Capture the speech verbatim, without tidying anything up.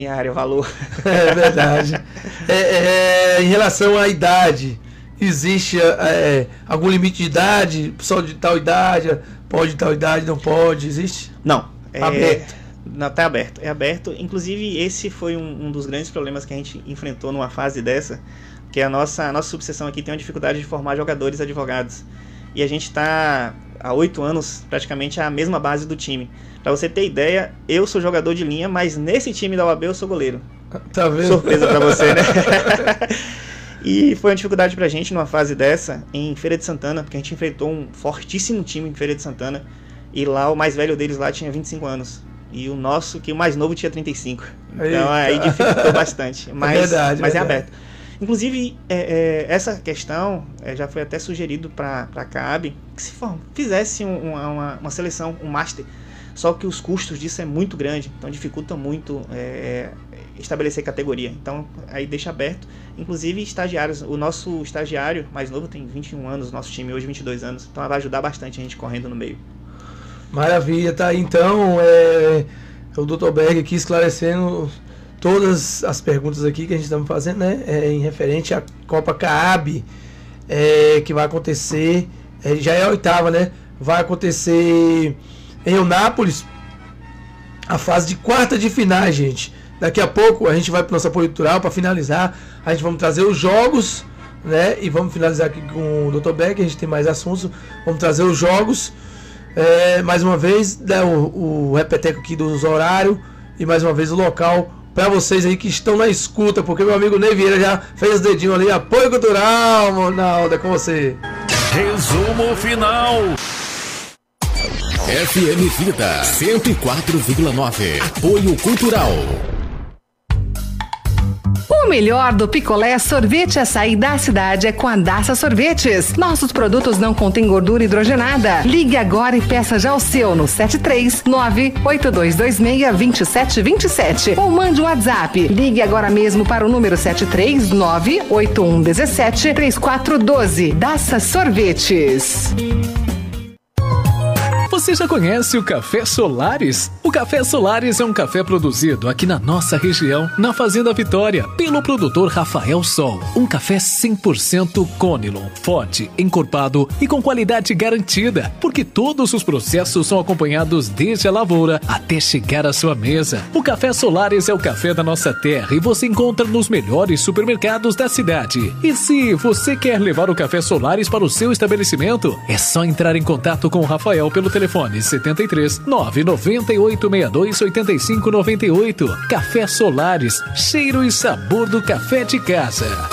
minha área, valor. É verdade. É, é, em relação à idade, existe é, algum limite de idade? Pessoal de tal idade, pode de tal idade, não pode? Existe? Não. É, aberto. Não, tá aberto. É aberto. Inclusive, esse foi um, um dos grandes problemas que a gente enfrentou numa fase dessa, que a nossa, a nossa subseção aqui tem uma dificuldade de formar jogadores advogados. E a gente está há oito anos praticamente a mesma base do time. Para você ter ideia, eu sou jogador de linha, mas nesse time da U A B eu sou goleiro. Tá vendo? Surpresa para você, né? E foi uma dificuldade pra gente numa fase dessa em Feira de Santana, porque a gente enfrentou um fortíssimo time em Feira de Santana. E lá o mais velho deles lá tinha vinte e cinco anos. E o nosso, que o mais novo, tinha trinta e cinco. Então Eita. Aí dificultou bastante. Mas é, verdade, mas verdade. é aberto. Inclusive, é, é, essa questão é, já foi até sugerido para a C A B que se for, fizesse um, uma, uma seleção, um master. Só que os custos disso é muito grande, então dificulta muito é, estabelecer categoria. Então aí deixa aberto. Inclusive estagiários, o nosso estagiário mais novo tem vinte e um anos, o nosso time hoje vinte e dois anos. Então vai ajudar bastante a gente correndo no meio. Maravilha, tá? Então, é, o doutor Berg aqui esclarecendo todas as perguntas aqui que a gente está fazendo, né? É, em referente à Copa C A B, é, que vai acontecer, é, já é a oitava, né? Vai acontecer em Eunápolis, a fase de quarta de finais, gente. Daqui a pouco a gente vai para o nosso apoio cultural para finalizar. A gente vamos trazer os jogos, né? E vamos finalizar aqui com o doutor Berg, a gente tem mais assuntos. Vamos trazer os jogos. É, mais uma vez, né, o, o repeteco aqui dos horários e mais uma vez o local para vocês aí que estão na escuta, porque meu amigo Ney Vieira já fez os dedinhos ali. Apoio cultural, Ronaldo, é com você. Resumo final. F M Vida cento e quatro vírgula nove. Apoio cultural. O melhor do picolé, sorvete e açaí da cidade é com a Daça Sorvetes. Nossos produtos não contêm gordura hidrogenada. Ligue agora e peça já o seu no sete três nove oito dois dois seis dois sete dois sete ou mande um WhatsApp. Ligue agora mesmo para o número sete três nove oito um um sete três quatro um dois. Daça Sorvetes. Você já conhece o Café Solares? O Café Solares é um café produzido aqui na nossa região, na Fazenda Vitória, pelo produtor Rafael Sol. Um café cem por cento Conilon, forte, encorpado e com qualidade garantida, porque todos os processos são acompanhados desde a lavoura até chegar à sua mesa. O Café Solares é o café da nossa terra e você encontra nos melhores supermercados da cidade. E se você quer levar o Café Solares para o seu estabelecimento, é só entrar em contato com o Rafael pelo telefone Telefone setenta e três nove nove oito seis dois oito cinco nove oito. Café Solares, cheiro e sabor do café de casa.